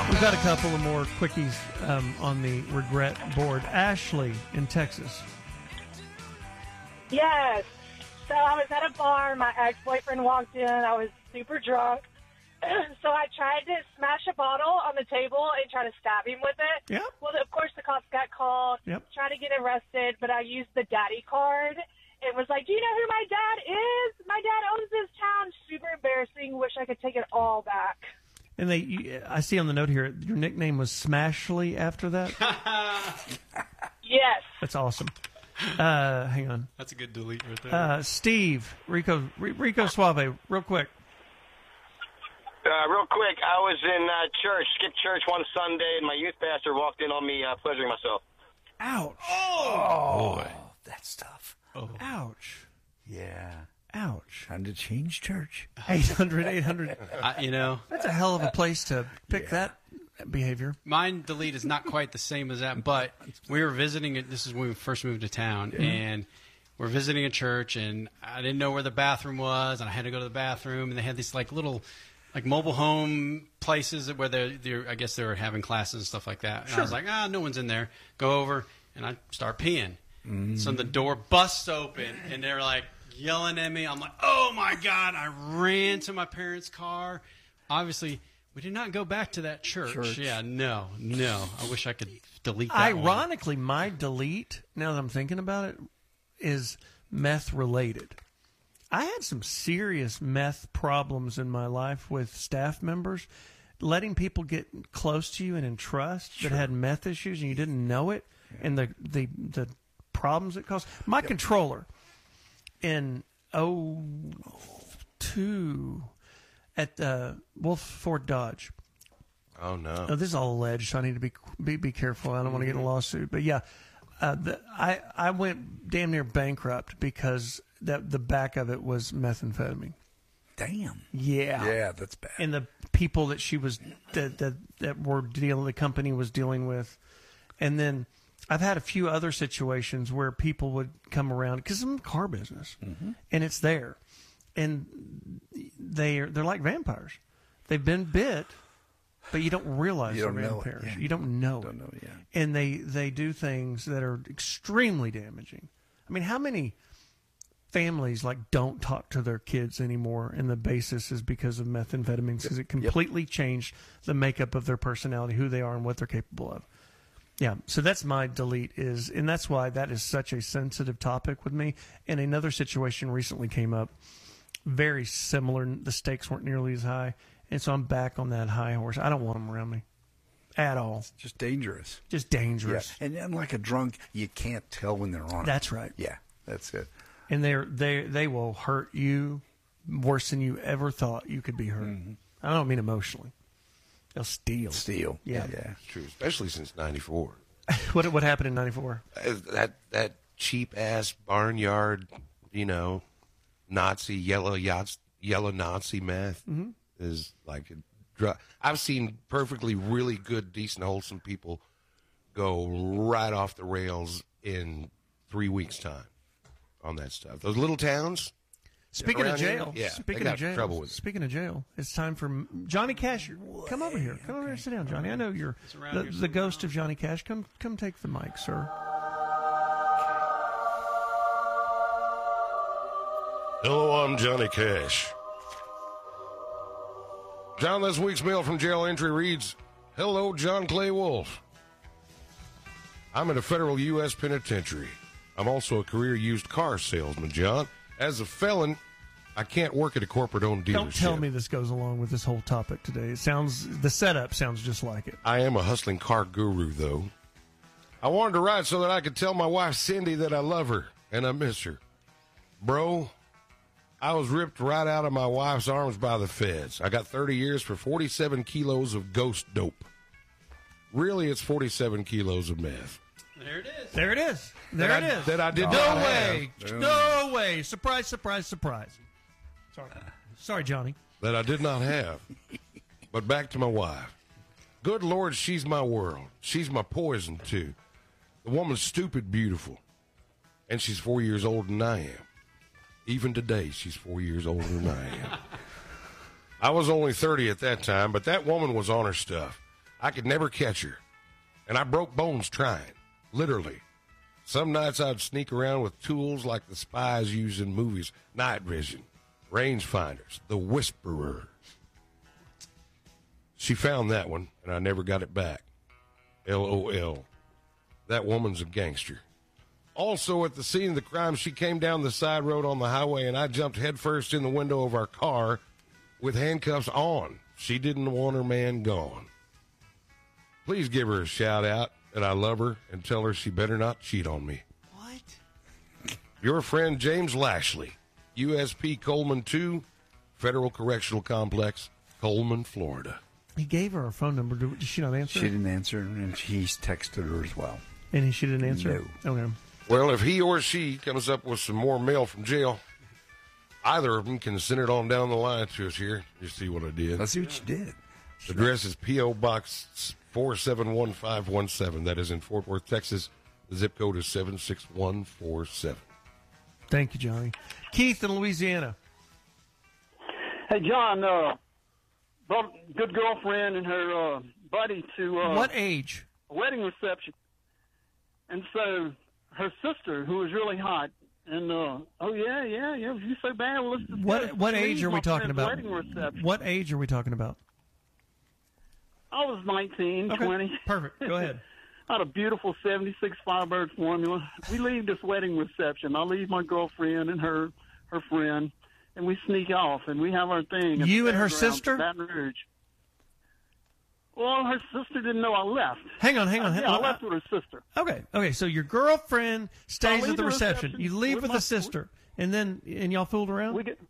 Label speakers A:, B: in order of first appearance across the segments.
A: We've got a couple of more quickies on the regret board. Ashley in Texas.
B: Yes. So I was at a bar. My ex-boyfriend walked in. I was super drunk. So I tried to smash a bottle on the table and try to stab him with it.
A: Yep.
B: Well, of course, the cops got called.
A: Yep.
B: Tried to get arrested, but I used the daddy card. It was like, do you know who my dad is? My dad owns this town. Super embarrassing. Wish I could take it all back.
A: And I see on the note here, your nickname was Smashley after that?
B: Yes.
A: That's awesome. Hang on.
C: That's a good delete right there.
A: Steve, Rico Suave, real quick.
D: Real quick, I was in church, skipped church one Sunday, and my youth pastor walked in on me pleasuring myself.
A: Ouch.
E: Oh, boy. That's tough.
C: Oh.
A: Ouch.
E: Yeah.
A: Ouch.
E: Time to change church.
A: 800.
C: That's
A: a hell of a place to pick that behavior.
C: Mine delete is not quite the same as that, but we were visiting it. This is when we first moved to town, and we're visiting a church, and I didn't know where the bathroom was, and I had to go to the bathroom, and they had these little mobile home places where I guess they were having classes and stuff like that. And I was like, no one's in there. Go over, and I start peeing. So the door busts open, and they're like yelling at me. I'm like, oh my God. I ran to my parents' car. Obviously, we did not go back to that church. Yeah, no. I wish I could delete that
A: Ironically, my delete, now that I'm thinking about it, is meth related. I had some serious meth problems in my life with staff members, letting people get close to you and in trust that had meth issues and you didn't know it, and the problems it caused. My controller in 2002 at Wolf Ford Dodge.
F: Oh no!
A: This is all alleged, so I need to be careful. I don't want to get in a lawsuit, but yeah, I went damn near bankrupt because the back of it was methamphetamine.
E: Damn.
A: Yeah.
E: Yeah, that's bad.
A: And the people that she was that were the company was dealing with, and then I've had a few other situations where people would come around because I'm in the car business, and it's there, and they're like vampires. They've been bit, but you don't realize they're vampires.
E: Yeah.
A: You don't know it. And they do things that are extremely damaging. I mean, how many families don't talk to their kids anymore, and the basis is because of methamphetamines, because it completely changed the makeup of their personality, who they are, and what they're capable of. Yeah, so that's my delete and that's why that is such a sensitive topic with me. And another situation recently came up, very similar. The stakes weren't nearly as high, and so I'm back on that high horse. I don't want them around me at all.
E: It's just dangerous.
A: Just dangerous.
E: Yeah. And like a drunk, you can't tell when they're on it.
A: That's right.
E: Yeah, that's it.
A: And they will hurt you worse than you ever thought you could be hurt. I don't mean emotionally. They'll steal. Yeah.
F: It's true, especially since '94.
A: What happened in '94?
F: That cheap ass barnyard, Nazi yellow Nazi meth is like a drug. I've seen perfectly really good, decent, wholesome people go right off the rails in 3 weeks' time on that stuff. Those little towns.
A: Speaking of jail,
F: Speaking of
A: jail, it's time for Johnny Cash. Come over here. Come over here and sit down, Johnny. I know you're the ghost of Johnny Cash. Come take the mic, sir.
F: Hello, I'm Johnny Cash. John, this week's mail from jail entry reads, "Hello, John Clay Wolf. I'm in a federal U.S. penitentiary. I'm also a career used car salesman, John. As a felon, I can't work at a corporate-owned dealership."
A: Don't tell me this goes along with this whole topic today. The setup sounds just like it.
F: I am a hustling car guru, though. I wanted to write so that I could tell my wife, Cindy, that I love her and I miss her. Bro, I was ripped right out of my wife's arms by the feds. I got 30 years for 47 kilos of ghost dope. Really, it's 47 kilos of meth.
C: There it is.
A: There it is. There it is.
F: That I did not have.
A: No way. Surprise, surprise, surprise. Sorry, Johnny.
F: That I did not have. But back to my wife. Good Lord, she's my world. She's my poison, too. The woman's stupid beautiful. And she's 4 years older than I am. Even today, she's 4 years older than I am. I was only 30 at that time, but that woman was on her stuff. I could never catch her. And I broke bones trying, literally. Some nights I'd sneak around with tools like the spies use in movies, night vision, rangefinders, the whisperer. She found that one, and I never got it back. LOL. That woman's a gangster. Also, at the scene of the crime, she came down the side road on the highway, and I jumped headfirst in the window of our car with handcuffs on. She didn't want her man gone. Please give her a shout-out that I love her and tell her she better not cheat on me.
C: What?
F: Your friend James Lashley, USP Coleman 2, Federal Correctional Complex, Coleman, Florida.
A: He gave her a phone number. Did she not answer?
E: She didn't answer, and he's texted her as well.
A: And she didn't answer?
E: No.
A: Okay.
F: Well, if he or she comes up with some more mail from jail, either of them can send it on down the line to us here. You see what I did?
E: Let's see what you did.
F: The address is P.O. Box 471517. That is in Fort Worth, Texas. The zip code is 76147.
A: Thank you, Johnny. Keith in Louisiana.
G: Hey, John, brought a good girlfriend and her buddy to
A: What age?
G: a wedding reception. And so her sister, who was really hot, and, you're so bad. Well, let's just
A: What age are we talking about?
G: Wedding reception.
A: What age are we talking about?
G: I was 19, 20.
A: Perfect. Go ahead.
G: I had a beautiful 76 Firebird Formula. We leave this wedding reception. I leave my girlfriend and her friend, and we sneak off, and we have our thing.
A: You and her
G: Fairgrounds in
A: sister?
G: Baton Rouge. Well, her sister didn't know I left.
A: Hang on.
G: Yeah, I left with her sister.
A: Okay. So your girlfriend stays
G: leave
A: at the
G: the
A: reception.
G: reception
A: You leave
G: with
A: with
G: my-
A: the sister, and y'all fooled around.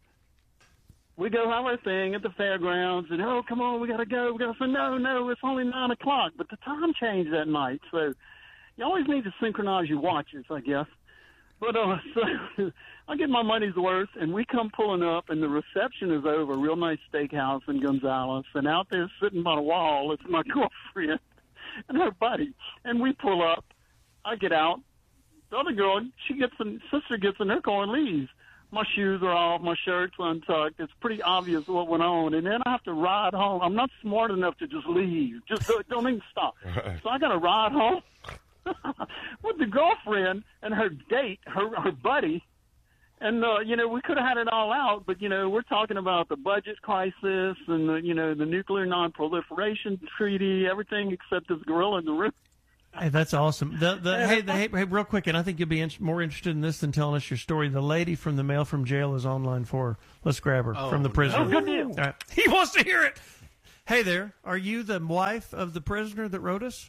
G: We go have our thing at the fairgrounds, and come on, we gotta go. We gotta say no, it's only 9 o'clock. But the time changed that night, so you always need to synchronize your watches, I guess. But so I get my money's worth, and we come pulling up, and the reception is over. Real nice steakhouse in Gonzales, and out there sitting by the wall is my girlfriend and her buddy, and we pull up. I get out. The other girl, sister gets in her car and leaves. My shoes are off, my shirt's untucked. It's pretty obvious what went on. And then I have to ride home. I'm not smart enough to just leave. Just don't even stop. So I got to ride home with the girlfriend and her date, her buddy. And, we could have had it all out, but, we're talking about the budget crisis and, the nuclear non-proliferation treaty, everything except this gorilla in the room.
A: Hey, that's awesome. Hey, real quick, and I think you'll be more interested in this than telling us your story. The lady from the mail from jail is online for her. Let's grab her from the prisoner.
G: Oh, good deal.
A: All right. He wants to hear it. Hey there. Are you the wife of the prisoner that wrote us?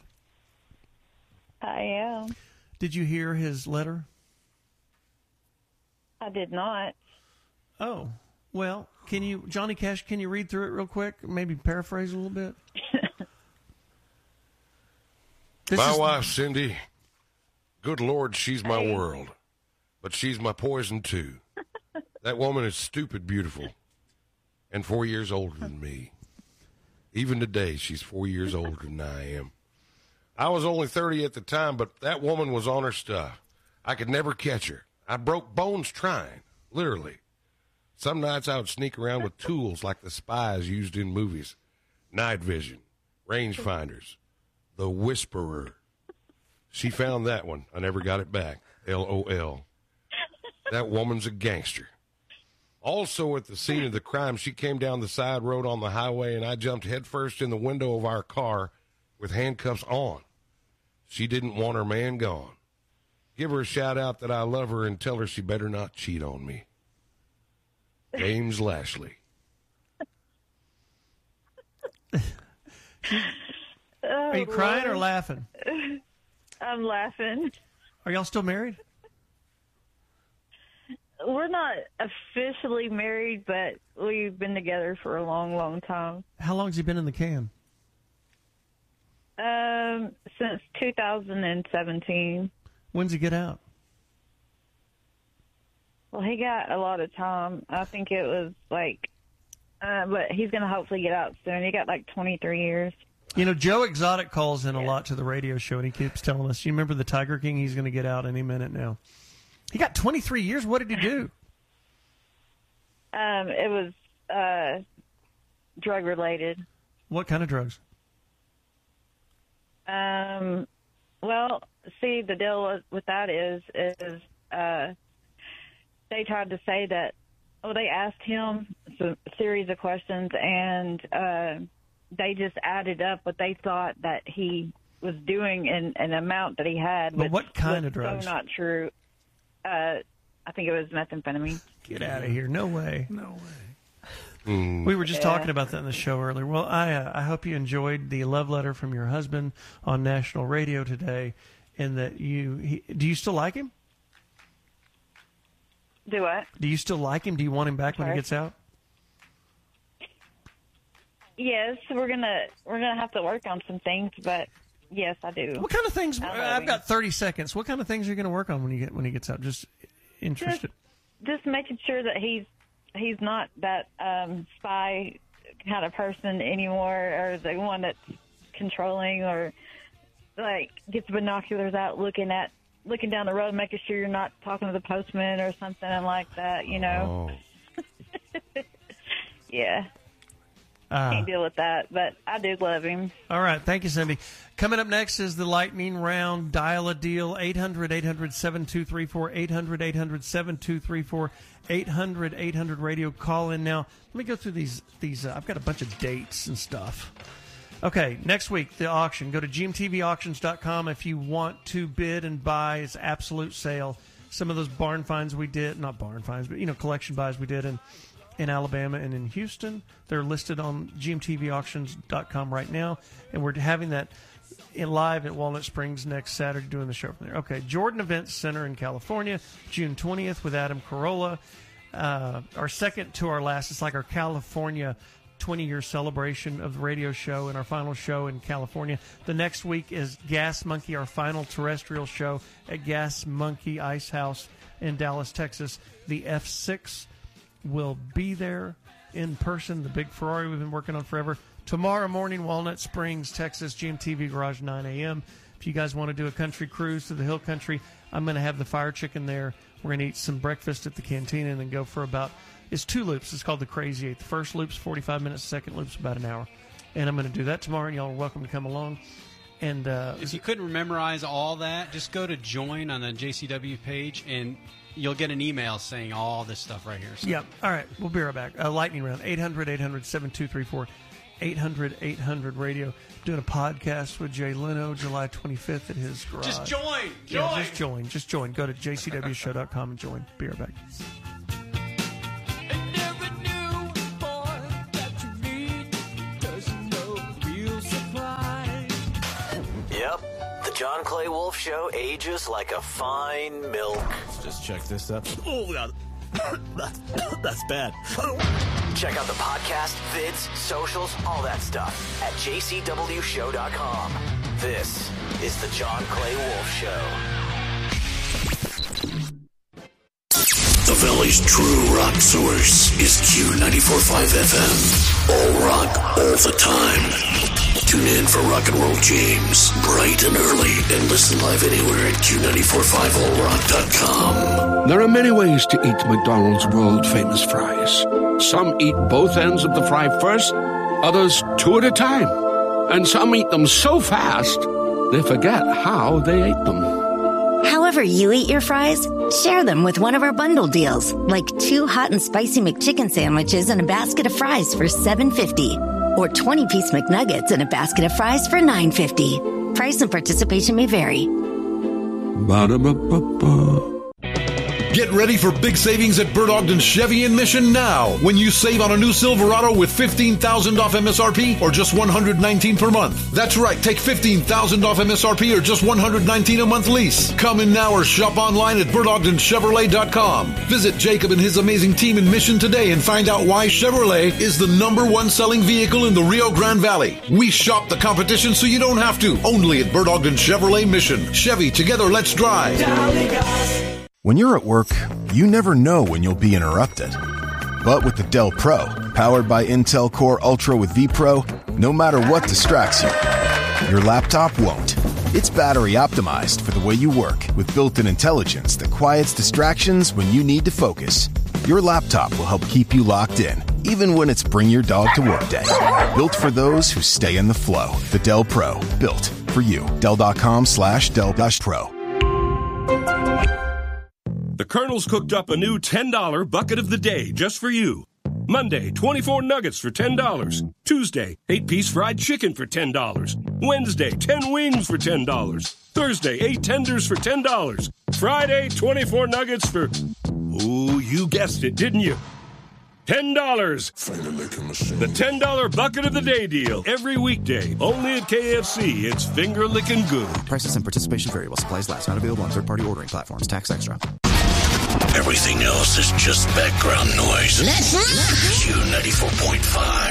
H: I am.
A: Did you hear his letter?
H: I did not.
A: Oh, well, Johnny Cash, can you read through it real quick? Maybe paraphrase a little bit?
F: My wife, Cindy, good Lord, she's my world. But she's my poison, too. That woman is stupid beautiful and 4 years older than me. Even today, she's 4 years older than I am. I was only 30 at the time, but that woman was on her stuff. I could never catch her. I broke bones trying, literally. Some nights I would sneak around with tools like the spies used in movies. Night vision, rangefinders, the whisperer. She found that one. I never got it back. LOL. That woman's a gangster. Also, at the scene of the crime, she came down the side road on the highway, and I jumped headfirst in the window of our car with handcuffs on. She didn't want her man gone. Give her a shout-out that I love her and tell her she better not cheat on me. James Lashley.
A: Are you crying or laughing?
H: I'm laughing.
A: Are y'all still married?
H: We're not officially married, but we've been together for a long, long time.
A: How long has he been in the can?
H: Since 2017.
A: When's he get out?
H: Well, he got a lot of time. I think it was but he's going to hopefully get out soon. He got 23 years.
A: Joe Exotic calls in a lot to the radio show, and he keeps telling us, you remember the Tiger King? He's going to get out any minute now. He got 23 years. What did he do?
H: It was drug-related.
A: What kind of drugs?
H: Well, see, the deal with that is they tried to say that, they asked him a series of questions, and they just added up what they thought that he was doing in an amount that he had.
A: But what kind of drugs?
H: So not true. I think it was methamphetamine.
A: Get out of here. No way.
E: No way.
A: We were just talking about that in the show earlier. Well, I hope you enjoyed the love letter from your husband on national radio today, and that do you still like him?
H: Do what?
A: Do you still like him? Do you want him back when he gets out?
H: Yes, we're gonna have to work on some things, but yes, I do.
A: What kind of things? I've got 30 seconds. What kind of things are you going to work on when he gets out? Just interested.
H: Just making sure that he's not that spy kind of person anymore, or the one that's controlling, or like gets binoculars out looking down the road, making sure you're not talking to the postman or something like that, Yeah. Can't deal with that, but I do love him.
A: All right. Thank you, Cindy. Coming up next is the lightning round. Dial a deal, 800-800-7234, 800-800-7234, 800-800-radio. Call in now. Let me go through these. I've got a bunch of dates and stuff. Okay, next week, the auction. Go to gmtvauctions.com if you want to bid and buy. It's absolute sale. Some of those barn finds we did, not barn finds, but, collection buys we did in Alabama and in Houston. They're listed on gmtvauctions.com right now, and we're having that live at Walnut Springs next Saturday, doing the show from there. Okay, Jordan Events Center in California, June 20th with Adam Carolla. Our second to our last, it's like our California 20-year celebration of the radio show, and our final show in California. The next week is Gas Monkey, our final terrestrial show at Gas Monkey Ice House in Dallas, Texas. The F6 will be there in person, the big Ferrari we've been working on forever. Tomorrow morning, Walnut Springs, Texas, GMTV Garage, 9 a.m. If you guys want to do a country cruise to the hill country, I'm going to have the fire chicken there. We're going to eat some breakfast at the cantina and then go for it's 2 loops. It's called the Crazy 8. The first loop's 45 minutes, the second loop's about an hour. And I'm going to do that tomorrow, and y'all are welcome to come along. And
C: if you couldn't memorize all that, just go to join on the JCW page, and you'll get an email saying all this stuff right here. So.
A: Yeah. All right. We'll be right back. Lightning round. 800-800-7234. 800-800-radio. Doing a podcast with Jay Leno July 25th at his garage.
C: Just join.
A: Yeah, just join. Go to jcwshow.com and join. Be right back.
I: Yep, the John Clay Wolf Show ages like a fine milk.
J: Let's just check this up. Oh, God. That's bad.
I: Check out the podcast, vids, socials, all that stuff at jcwshow.com. This is the John Clay Wolf Show.
K: The Valley's true rock source is Q94.5 FM. All rock, all the time. Tune in for Rock and Roll James, bright and early, and listen live anywhere at Q945allrock.com.
L: There are many ways to eat McDonald's world-famous fries. Some eat both ends of the fry first, others 2 at a time. And some eat them so fast, they forget how they ate them.
M: However you eat your fries, share them with one of our bundle deals, like 2 hot and spicy McChicken sandwiches and a basket of fries for $7.50. Or 20-piece McNuggets and a basket of fries for $9.50. Price and participation may vary.
L: Ba-da-ba-ba-ba.
N: Get ready for big savings at Bert Ogden Chevy in Mission now. When you save on a new Silverado with $15,000 off MSRP or just $119 per month. That's right, take $15,000 off MSRP or just $119 a month lease. Come in now or shop online at BertOgdenChevrolet.com. Visit Jacob and his amazing team in Mission today and find out why Chevrolet is the #1 selling vehicle in the Rio Grande Valley. We shop the competition so you don't have to. Only at Bert Ogden Chevrolet Mission. Chevy, together let's drive.
O: When you're at work, you never know when you'll be interrupted. But with the Dell Pro, powered by Intel Core Ultra with vPro, no matter what distracts you, your laptop won't. It's battery optimized for the way you work with built-in intelligence that quiets distractions when you need to focus. Your laptop will help keep you locked in, even when it's bring your dog to work day. Built for those who stay in the flow. The Del Pro, built for you. Dell.com/Del-Pro.
P: The Colonel's cooked up a new $10 bucket of the day just for you. Monday, 24 nuggets for $10. Tuesday, 8-piece fried chicken for $10. Wednesday, 10 wings for $10. Thursday, 8 tenders for $10. Friday, 24 nuggets for... Ooh, you guessed it, didn't you? $10. The $10 bucket of the day deal. Every weekday. Only at KFC. It's finger licking good.
Q: Prices and participation vary while supplies last. Not available on third-party ordering platforms. Tax extra.
K: Everything else is just background noise. Let's rock! Q94.5.